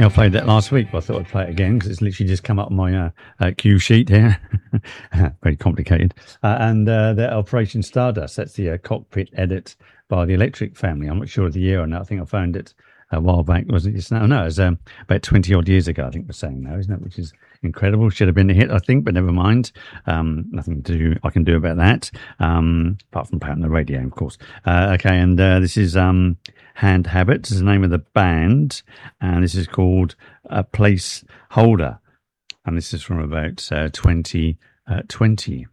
I played that last week, but I thought I'd play it again because it's literally just come up on my cue sheet here. Very complicated. And the Operation Stardust, that's the cockpit edit by the Electric Family. I'm not sure of the year or not. I think I found it a while back. Was it just now? No, it was about 20 odd years ago, I think we're saying now, isn't it? Which is incredible. Should have been a hit, I think, but never mind. Nothing to do I can do about that, apart from playing on the radio, of course. Okay, and this is Hand Habits is the name of the band, and this is called Placeholder, and this is from about 2020.